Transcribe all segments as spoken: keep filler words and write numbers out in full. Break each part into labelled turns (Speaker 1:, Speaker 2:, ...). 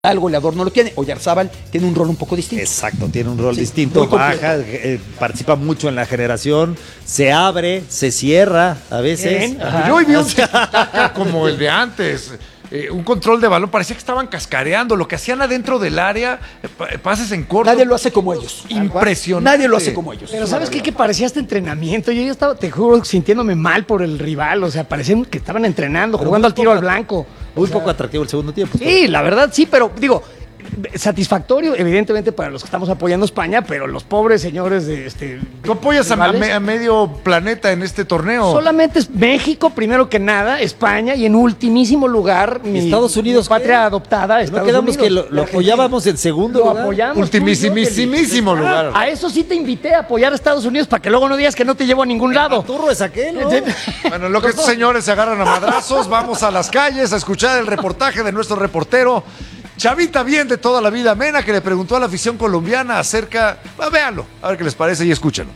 Speaker 1: El goleador no lo tiene. Oyarzábal tiene un rol un poco distinto.
Speaker 2: Exacto, tiene un rol sí, distinto, baja, eh, participa mucho en la generación, se abre, se cierra a veces.
Speaker 3: Yo hoy vi un tiki-taka como el de antes. Eh, un control de balón, parecía que estaban cascareando, lo que hacían adentro del área, eh, pases en corto.
Speaker 1: Nadie lo hace como ellos.
Speaker 3: Impresionante.
Speaker 1: Nadie lo hace como ellos.
Speaker 4: Pero ¿sabes qué? Que parecía este entrenamiento. Yo ya estaba, te juro, sintiéndome mal por el rival. O sea, parecían que estaban entrenando, pero jugando al tiro al blanco.
Speaker 2: Muy
Speaker 4: o sea,
Speaker 2: poco atractivo el segundo tiempo.
Speaker 4: Sí, la verdad sí, pero digo, satisfactorio, evidentemente, para los que estamos apoyando a España, pero los pobres señores de este.
Speaker 3: ¿Tú apoyas a, a, me, a medio planeta en este torneo?
Speaker 4: Solamente es México, primero que nada, España, y en ultimísimo lugar, mi,
Speaker 2: Estados Unidos,
Speaker 4: mi patria
Speaker 2: ¿qué?
Speaker 4: adoptada.
Speaker 2: ¿No
Speaker 4: Estados
Speaker 2: quedamos
Speaker 4: Unidos,
Speaker 2: que lo, lo apoyábamos en segundo
Speaker 4: lo
Speaker 2: lugar?
Speaker 4: apoyamos.
Speaker 3: Ultimísimísimo lugar.
Speaker 4: A eso sí te invité a apoyar a Estados Unidos para que luego no digas que no te llevo a ningún lado.
Speaker 2: Turro es aquel, ¿no?
Speaker 3: Bueno, lo que estos señores se agarran a madrazos, vamos a las calles a escuchar el reportaje de nuestro reportero Chavita Bien de toda la vida Mena, que le preguntó a la afición colombiana acerca, ah, véanlo, a ver qué les parece y escúchenlo.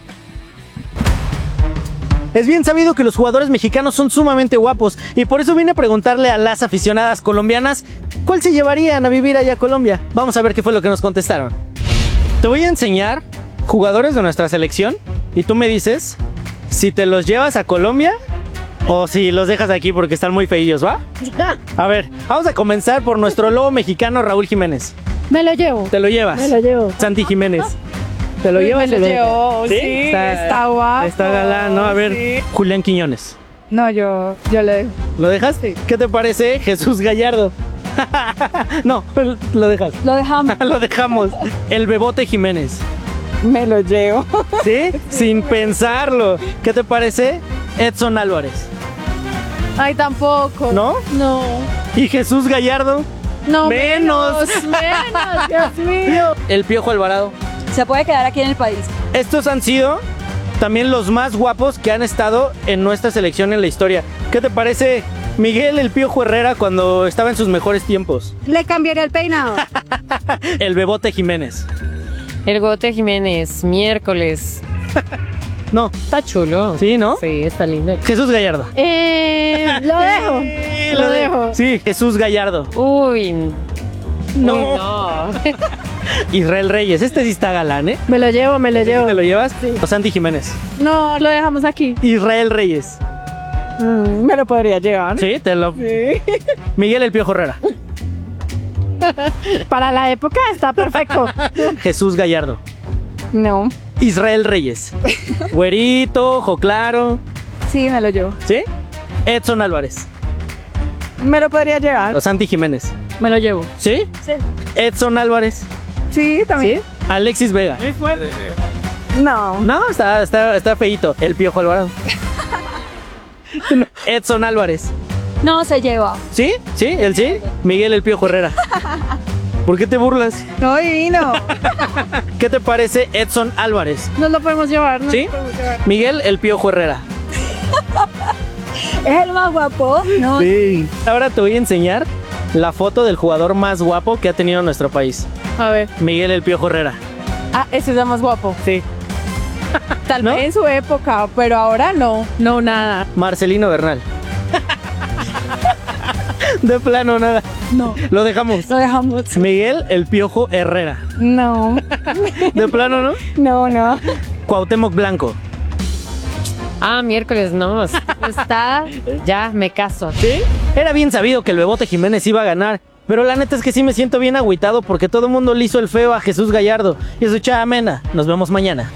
Speaker 5: Es bien sabido que los jugadores mexicanos son sumamente guapos y por eso vine a preguntarle a las aficionadas colombianas cuál se llevarían a vivir allá a Colombia. Vamos a ver qué fue lo que nos contestaron. Te voy a enseñar jugadores de nuestra selección y tú me dices si te los llevas a Colombia o si los dejas aquí porque están muy feillos, ¿va? A ver, vamos a comenzar por nuestro lobo mexicano Raúl Jiménez.
Speaker 6: Me lo llevo.
Speaker 5: ¿Te lo llevas?
Speaker 6: Me lo llevo.
Speaker 5: Santi Jiménez. ¿Te lo
Speaker 6: Sí,
Speaker 5: llevas?
Speaker 6: me lo llevo,
Speaker 5: ¿Sí?
Speaker 6: sí,
Speaker 5: Está,
Speaker 6: está guapo.
Speaker 5: Está galán, ¿no? A ver,
Speaker 6: Sí.
Speaker 5: Julián Quiñones.
Speaker 6: No, yo, yo le dejo.
Speaker 5: ¿Lo dejas?
Speaker 6: Sí.
Speaker 5: ¿Qué te parece Jesús Gallardo? No, pero lo dejas.
Speaker 6: Lo dejamos.
Speaker 5: Lo dejamos. El Bebote Jiménez.
Speaker 6: Me lo llevo.
Speaker 5: ¿Sí? Sin pensarlo. ¿Qué te parece Edson Álvarez?
Speaker 6: Ay, tampoco.
Speaker 5: ¿No?
Speaker 6: No.
Speaker 5: ¿Y Jesús Gallardo?
Speaker 6: No.
Speaker 5: Menos.
Speaker 6: Menos, menos, Dios mío.
Speaker 5: El Piojo Alvarado.
Speaker 7: Se puede quedar aquí en el país.
Speaker 5: Estos han sido también los más guapos que han estado en nuestra selección en la historia. ¿Qué te parece Miguel el Piojo Herrera cuando estaba en sus mejores tiempos?
Speaker 6: Le cambiaría el peinado.
Speaker 5: El Bebote Jiménez.
Speaker 8: El Gote Jiménez, miércoles.
Speaker 5: No.
Speaker 8: Está chulo.
Speaker 5: ¿Sí, no?
Speaker 8: Sí, está lindo.
Speaker 5: Jesús Gallardo.
Speaker 6: Eh, lo dejo.
Speaker 5: Sí,
Speaker 6: Lo dejo.
Speaker 5: Sí, Jesús Gallardo.
Speaker 8: Uy,
Speaker 5: No.
Speaker 8: uy, no.
Speaker 5: Israel Reyes. Este sí está galán, ¿eh?
Speaker 6: Me lo llevo, me lo llevo.
Speaker 5: ¿Te lo llevas? Sí. O Santi Jiménez.
Speaker 6: No, lo dejamos aquí.
Speaker 5: Israel Reyes.
Speaker 6: Mm, me lo podría llevar.
Speaker 5: Sí, te lo.
Speaker 6: Sí.
Speaker 5: Miguel el Piojo Herrera.
Speaker 6: Para la época está perfecto.
Speaker 5: Jesús Gallardo.
Speaker 6: No.
Speaker 5: Israel Reyes. Güerito, ojo claro.
Speaker 6: Sí, me lo llevo.
Speaker 5: ¿Sí? Edson Álvarez.
Speaker 6: Me lo podría llevar.
Speaker 5: O Santi Jiménez.
Speaker 6: Me lo llevo.
Speaker 5: ¿Sí?
Speaker 6: Sí.
Speaker 5: Edson Álvarez.
Speaker 6: Sí, también.
Speaker 5: ¿Sí? Alexis Vega.
Speaker 6: No.
Speaker 5: No, está, está, está feíto. El Piojo Alvarado. Edson Álvarez.
Speaker 7: No se lleva.
Speaker 5: ¿Sí? ¿Sí? ¿El sí? Miguel el Piojo Herrera. ¿Por qué te burlas?
Speaker 6: No, divino.
Speaker 5: ¿Qué te parece Edson Álvarez?
Speaker 6: No lo podemos llevar, ¿no?
Speaker 5: ¿Sí?
Speaker 6: Lo podemos llevar.
Speaker 5: Miguel el Piojo Herrera.
Speaker 7: Es el más guapo. No.
Speaker 5: Sí. Ahora te voy a enseñar la foto del jugador más guapo que ha tenido nuestro país.
Speaker 6: A ver.
Speaker 5: Miguel el Piojo Herrera.
Speaker 6: Ah, ese es el más guapo.
Speaker 5: Sí.
Speaker 6: Tal
Speaker 5: ¿No?
Speaker 6: vez en su época, pero ahora no. No, nada.
Speaker 5: Marcelino Bernal. De plano, nada.
Speaker 6: No.
Speaker 5: Lo dejamos.
Speaker 6: Lo dejamos.
Speaker 5: Miguel el Piojo Herrera.
Speaker 6: No.
Speaker 5: De plano, ¿no?
Speaker 6: No, no.
Speaker 5: Cuauhtémoc Blanco.
Speaker 8: Ah, miércoles, no. Está. Ya, me caso.
Speaker 5: ¿Sí? Era bien sabido que el Bebote Jiménez iba a ganar. Pero la neta es que sí me siento bien agüitado porque todo el mundo le hizo el feo a Jesús Gallardo. Y eso, Chava Mena. Nos vemos mañana.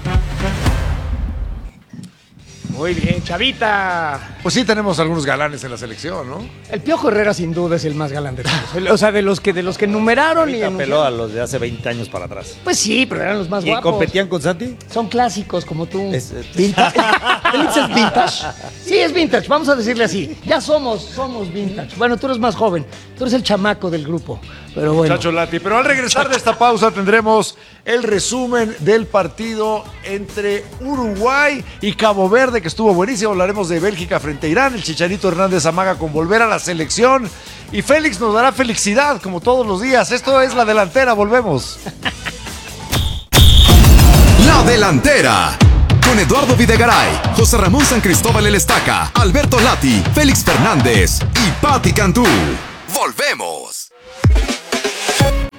Speaker 4: Muy bien, Chavita.
Speaker 3: Pues sí tenemos algunos galanes en la selección, ¿no?
Speaker 4: El Piojo Herrera sin duda es el más galán de todos. O sea, de los que de los que numeraron y
Speaker 2: Ahorita peló
Speaker 4: anunciaron.
Speaker 2: a los de hace veinte años para atrás.
Speaker 4: Pues sí, pero eran los más
Speaker 2: ¿Y
Speaker 4: guapos.
Speaker 2: competían con Santi?
Speaker 4: Son clásicos como tú.
Speaker 2: Es, eh,
Speaker 4: Vintage. ¿Él es vintage? Sí, es vintage, vamos a decirle así. Ya somos, somos vintage. Bueno, tú eres más joven, tú eres el chamaco del grupo. Pero bueno.
Speaker 3: Chacho Lati. Pero al regresar de esta pausa tendremos el resumen del partido entre Uruguay y Cabo Verde, que estuvo buenísimo. Hablaremos de Bélgica frente a Irán, el Chicharito Hernández amaga con volver a la selección. Y Félix nos dará felicidad, como todos los días. Esto es La Delantera, volvemos.
Speaker 9: La Delantera. Con Eduardo Videgaray, José Ramón San Cristóbal El Estaca, Alberto Lati, Félix Fernández y Patti Cantú. ¡Volvemos!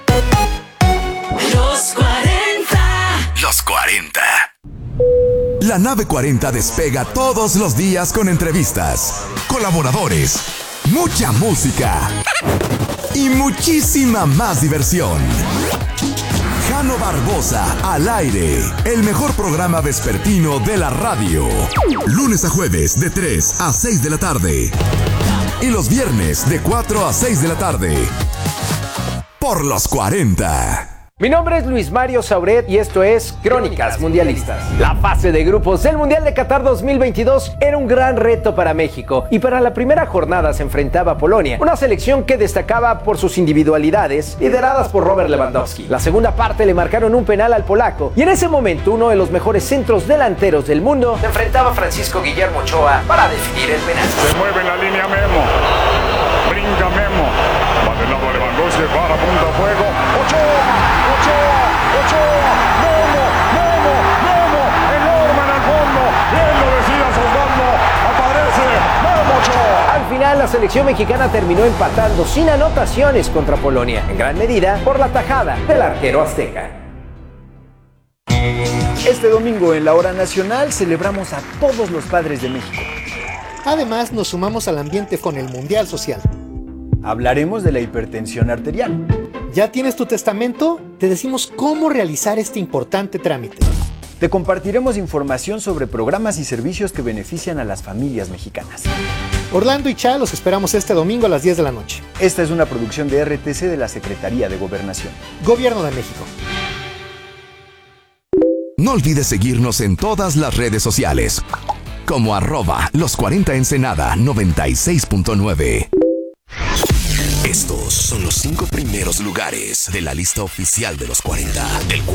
Speaker 9: La nave cuarenta despega todos los días con entrevistas, colaboradores, mucha música y muchísima más diversión. Jano Barbosa al aire, el mejor programa vespertino de la radio. Lunes a jueves de tres a seis de la tarde. Y los viernes de cuatro a seis de la tarde. Por los cuarenta.
Speaker 10: Mi nombre es Luis Mario Sauret y esto es Crónicas Mundialistas. La fase de grupos del Mundial de Qatar dos mil veintidós era un gran reto para México y para la primera jornada se enfrentaba a Polonia, una selección que destacaba por sus individualidades, lideradas por Robert Lewandowski. La segunda parte le marcaron un penal al polaco y en ese momento uno de los mejores centros delanteros del mundo se enfrentaba a Francisco Guillermo Ochoa para definir el penal.
Speaker 11: Se mueve en la línea Memo, brinca Memo, va del lado Lewandowski, para punta a fuego, Ochoa. Ochoa, Ochoa, Memo, Memo, Memo, enorme en el fondo, bien lo decía Soldando, aparece Memo Ochoa.
Speaker 10: Al final la selección mexicana terminó empatando sin anotaciones contra Polonia, en gran medida por la tajada del arquero azteca.
Speaker 12: Este domingo en la hora nacional celebramos a todos los padres de México.
Speaker 13: Además nos sumamos al ambiente con el Mundial Social.
Speaker 12: Hablaremos de la hipertensión arterial.
Speaker 13: ¿Ya tienes tu testamento? Te decimos cómo realizar este importante trámite.
Speaker 12: Te compartiremos información sobre programas y servicios que benefician a las familias mexicanas.
Speaker 13: Orlando y Cha los esperamos este domingo a las diez de la noche.
Speaker 12: Esta es una producción de R T C de la Secretaría de Gobernación.
Speaker 13: Gobierno de México.
Speaker 9: No olvides seguirnos en todas las redes sociales, como arroba los cuarenta Ensenada noventa y seis punto nueve. Estos son los cinco primeros lugares de la lista oficial de los cuarenta. El